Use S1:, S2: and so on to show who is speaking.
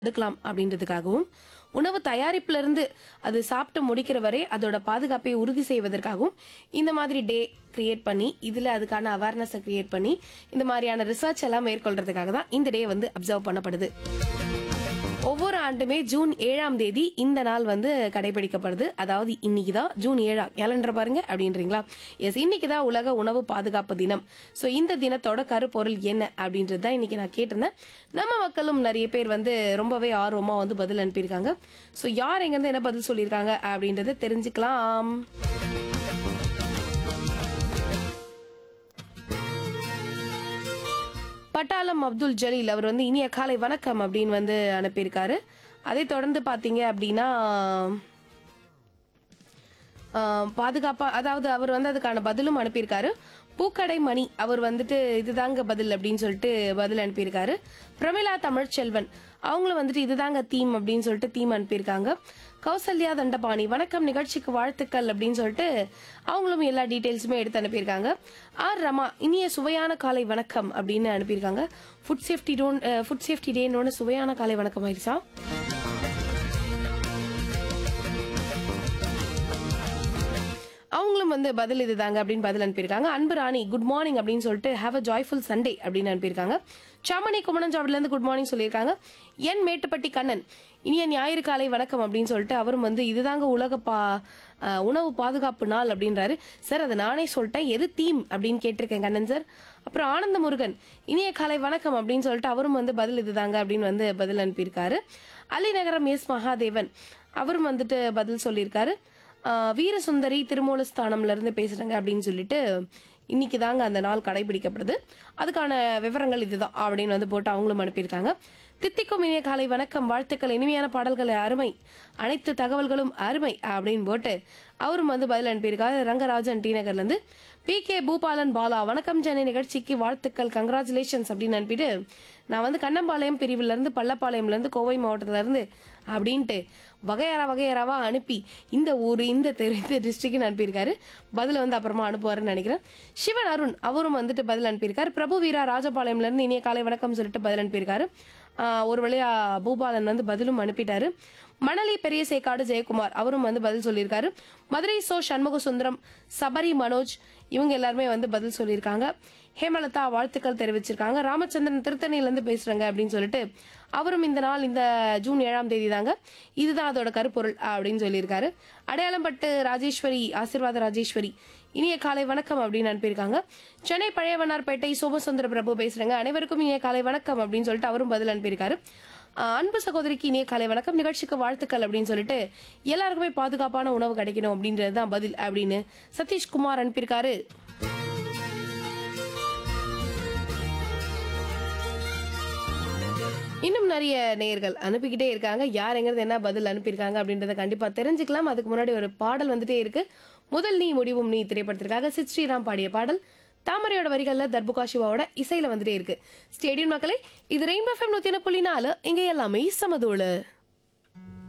S1: தடுக்கலாம் அப்படின்றதுக்காகவும் உணவு தயாரிப்புல இருந்து அது சாப்பிட்டு முடிக்கிற வரை அதோட பாதுகாப்பை உறுதி செய்வதற்காகவும் இந்த மாதிரி டே கிரியேட் பண்ணி இதுல அதுக்கான அவேர்னஸ் கிரியேட் பண்ணி இந்த மாதிரியான ரிசர்ச் எல்லாம் மேற்கொள்றதுக்காக தான் இந்த டே வந்து அப்சர்வ் பண்ணப்படுது. ஒவ்வொரு ஆண்டுமே ஜூன் 7ஆம் தேதி இந்த நாள் வந்து கடைபிடிக்கப்படுது. அதாவது இன்னைக்கு தான் ஜூன் 7 கேலண்டர் பாருங்க அப்படின்றீங்களா? எஸ், இன்னைக்கு தான் உலக உணவு பாதுகாப்பு தினம். ஸோ இந்த தினத்தோட கருப்பொருள் என்ன அப்படின்றது தான் இன்னைக்கு நான் கேட்டிருந்தேன். நம்ம மக்களும் நிறைய பேர் வந்து ரொம்பவே ஆர்வமா வந்து பதில் அனுப்பியிருக்காங்க. ஸோ யார் எங்கேருந்து என்ன பதில் சொல்லியிருக்காங்க அப்படின்றத தெரிஞ்சுக்கலாம். பட்டாளம் அப்துல் ஜலீல் அவர் வந்து இனிய காலை வணக்கம் அப்படின்னு வந்து அனுப்பியிருக்காரு. அதை தொடர்ந்து பாத்தீங்க அப்படின்னா பாதுகாப்பா, அதாவது அவர் வந்து அதுக்கான பதிலும் அனுப்பியிருக்காரு. பூக்கடை மணி அவர் வந்துட்டு இதுதாங்க பதில் அப்படின்னு சொல்லிட்டு பதில் அனுப்பியிருக்காரு. பிரமிளா தமிழ்ச்செல்வன் அவங்களும் வந்துட்டு இதுதாங்க தீம் அப்படின்னு சொல்லிட்டு தீம் அனுப்பியிருக்காங்க. கௌசல்யா தண்டபாணி வணக்கம் நிகழ்ச்சிக்கு வாழ்த்துக்கள் அப்படின்னு சொல்லிட்டு அவங்களும் எல்லா டீட்டெயில்ஸுமே எடுத்து அனுப்பியிருக்காங்க. ஆர் ரமா இனிய சுவையான காலை வணக்கம் அப்படின்னு அனுப்பியிருக்காங்க. ஃபுட் சேஃப்டி டேன்னு சுவையான காலை வணக்கம் ஆயிடுச்சா? அவங்களும் வந்து பதில் இதுதாங்க அப்படின்னு பதில் அனுப்பியிருக்காங்க. அன்பு ராணி குட் மார்னிங் அப்படின்னு சொல்லிட்டு ஹேவ் அ ஜாய்ஃபுல் சண்டே அப்படின்னு அனுப்பியிருக்காங்க. சாமணி குமணஞ்சாவடில இருந்து குட் மார்னிங் சொல்லியிருக்காங்க. என் மேட்டுப்பட்டி கண்ணன் இனிய ஞாயிறு காலை வணக்கம் அப்படின்னு சொல்லிட்டு அவரும் வந்து இதுதாங்க உலக உணவு பாதுகாப்பு நாள் அப்படின்றாரு. சார் அதை நானே சொல்லிட்டேன், எது தீம் அப்படின்னு கேட்டிருக்கேன் கண்ணன் சார். அப்புறம் ஆனந்த முருகன் இனிய காலை வணக்கம் அப்படின்னு சொல்லிட்டு அவரும் வந்து பதில் இதுதாங்க அப்படின்னு வந்து பதில் அனுப்பியிருக்காரு. அலிநகரம் எஸ் மகாதேவன் அவரும் வந்துட்டு பதில் சொல்லியிருக்காரு. வீரசுந்தரி திருமூலஸ்தானம்ல இருந்து பேசுறாங்க அப்படின்னு சொல்லிட்டு இன்னைக்கு தாங்க அந்த நாள் கடைபிடிக்கப்படுது, அதுக்கான விவரங்கள் இதுதான் அப்படின்னு வந்து போட்டு அவங்களும் அனுப்பியிருக்காங்க. தித்திக்கும் இனிய காலை வணக்கம் வாழ்த்துக்கள் இனிமையான பாடல்கள் அருமை அனைத்து தகவல்களும் அருமை அப்படின்னு போட்டு அவரும் வந்து பதில் அனுப்பியிருக்காரு. ரங்கராஜன் டி நகர்ல இருந்து PK பூபாலன் பாலா வணக்கம் சென்னை நிகழ்ச்சிக்கு வாழ்த்துக்கள் கங்க்ராச்சுலேஷன்ஸ் அப்படின்னு அனுப்பிட்டு நான் வந்து கண்ணம்பாளையம் பிரிவுல இருந்து பள்ளப்பாளையம்ல இருந்து கோவை மாவட்டத்துல இருந்து அப்படின்ட்டு வகையறாவா அனுப்பி இந்த ஊரு இந்த தெரு இந்த டிஸ்ட்ரிக்ட்னு அனுப்பியிருக்காரு. பதில வந்து அப்புறமா அனுப்புவாருன்னு நினைக்கிறேன். சிவன் அருண் அவரும் வந்துட்டு பதில் அனுப்பியிருக்காரு. பிரபு வீரா ராஜபாளையம்ல இருந்து இனிய காலை வணக்கம் சொல்லிட்டு பதில் அனுப்பியிருக்காரு. ஒரு வழியா பூபாலன் வந்து பதிலும் அனுப்பிட்டாரு. மணலி பெரிய சேக்காடு ஜெயக்குமார் அவரும் வந்து பதில் சொல்லியிருக்காரு. மதுரை சோ சண்முக சுந்தரம் சபரி மனோஜ் இவங்க எல்லாருமே வந்து பதில் சொல்லியிருக்காங்க. ஹேமலதா வாழ்த்துக்கள் தெரிவிச்சிருக்காங்க. ராமச்சந்திரன் திருத்தணியில இருந்து பேசுறாங்க அப்படின்னு சொல்லிட்டு அவரும் இந்த நாள் இந்த ஜூன் 7ஆம் தேதி தாங்க இதுதான் அதோட கருப்பொருள் அப்படின்னு சொல்லியிருக்காரு. அடையாளம்பட்டு ராஜேஸ்வரி ஆசீர்வாத ராஜேஸ்வரி இனிய காலை வணக்கம் அப்படின்னு அனுப்பியிருக்காங்க. சென்னை பழையவனார்பேட்டை சோமசுந்தர பிரபு பேசுறாங்க. அனைவருக்கும் இனிய காலை வணக்கம் அப்படின்னு சொல்லிட்டு அவரும் பதில் அனுப்பியிருக்காரு. அன்பு சகோதரிக்கு இனிய காலை வணக்கம் நிகழ்ச்சிக்கு வாழ்த்துக்கள் அப்படின்னு சொல்லிட்டு எல்லாருக்குமே பாதுகாப்பான உணவு கிடைக்கணும் அப்படின்றதுதான் பதில் அப்படின்னு சதீஷ்குமார் அனுப்பியிருக்காரு. இன்னும் நிறைய நேயர்கள் அனுப்பிக்கிட்டே இருக்காங்க. யாருங்கிறது என்ன பதில் அனுப்பியிருக்காங்க அப்படின்றத கண்டிப்பா தெரிஞ்சுக்கலாம். அதுக்கு முன்னாடி ஒரு பாடல் வந்துட்டே இருக்கு. முதல் நீ முடிவும் நீ திரைப்படத்திற்காக சித் ஸ்ரீராம் பாடிய பாடல் தாமரையோட வரிகள்ல தர்புகா சிவாவோட இசையில வந்துட்டே இருக்கு. ஸ்டேடியம் மக்களே, இது ரெயின்போ FM 101.4 இங்க எல்லாமே சமதோளு.